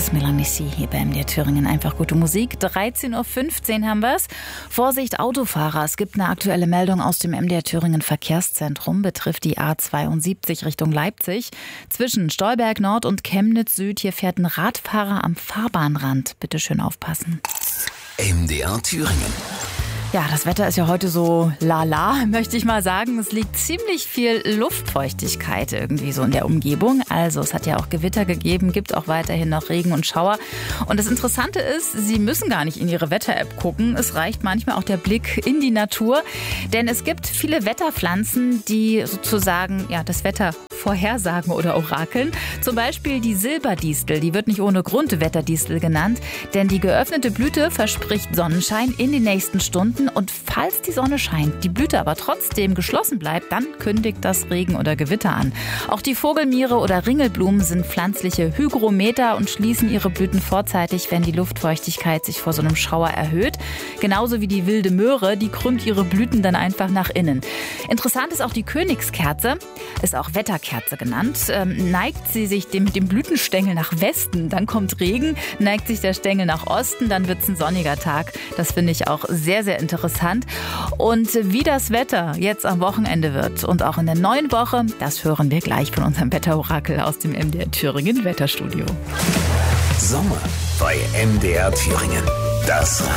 ist Melanie C. hier bei MDR Thüringen. Einfach gute Musik. 13.15 Uhr haben wir es. Vorsicht Autofahrer. Es gibt eine aktuelle Meldung aus dem MDR Thüringen Verkehrszentrum. Betrifft die A72 Richtung Leipzig. Zwischen Stolberg Nord und Chemnitz Süd. Hier fährt ein Radfahrer am Fahrbahnrand. Bitte schön aufpassen. MDR Thüringen. Ja, das Wetter ist ja heute so lala, möchte ich mal sagen. Es liegt ziemlich viel Luftfeuchtigkeit irgendwie so in der Umgebung. Also es hat ja auch Gewitter gegeben, gibt auch weiterhin noch Regen und Schauer. Und das Interessante ist, Sie müssen gar nicht in Ihre Wetter-App gucken. Es reicht manchmal auch der Blick in die Natur. Denn es gibt viele Wetterpflanzen, die sozusagen das Wetter vorhersagen oder orakeln. Zum Beispiel die Silberdistel. Die wird nicht ohne Grund Wetterdistel genannt. Denn die geöffnete Blüte verspricht Sonnenschein in den nächsten Stunden. Und falls die Sonne scheint, die Blüte aber trotzdem geschlossen bleibt, dann kündigt das Regen oder Gewitter an. Auch die Vogelmiere oder Ringelblumen sind pflanzliche Hygrometer und schließen ihre Blüten vorzeitig, wenn die Luftfeuchtigkeit sich vor so einem Schauer erhöht. Genauso wie die wilde Möhre, die krümmt ihre Blüten dann einfach nach innen. Interessant ist auch die Königskerze, ist auch Wetterkerze genannt. Neigt sie sich mit dem Blütenstängel nach Westen, dann kommt Regen, neigt sich der Stängel nach Osten, dann wird es ein sonniger Tag. Das finde ich auch sehr, sehr interessant. Und wie das Wetter jetzt am Wochenende wird und auch in der neuen Woche, das hören wir gleich von unserem Wetterorakel aus dem MDR Thüringen Wetterstudio. Sommer bei MDR Thüringen. Das